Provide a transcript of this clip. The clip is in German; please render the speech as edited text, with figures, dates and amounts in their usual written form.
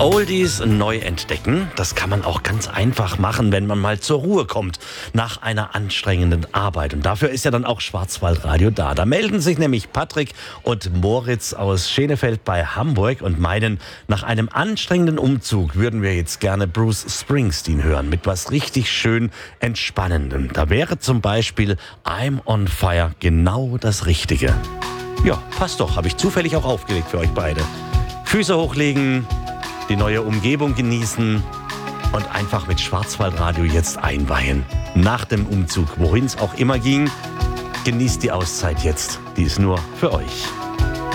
Oldies neu entdecken, das kann man auch ganz einfach machen, wenn man mal zur Ruhe kommt nach einer anstrengenden Arbeit. Und dafür ist ja dann auch Schwarzwaldradio da. Da melden sich nämlich Patrick und Moritz aus Schenefeld bei Hamburg und meinen, nach einem anstrengenden Umzug würden wir jetzt gerne Bruce Springsteen hören mit was richtig schön Entspannendem. Da wäre zum Beispiel I'm on Fire genau das Richtige. Ja, passt doch, habe ich zufällig auch aufgelegt für euch beide. Füße hochlegen, die neue Umgebung genießen und einfach mit Schwarzwaldradio jetzt einweihen. Nach dem Umzug, wohin es auch immer ging, genießt die Auszeit jetzt. Die ist nur für euch.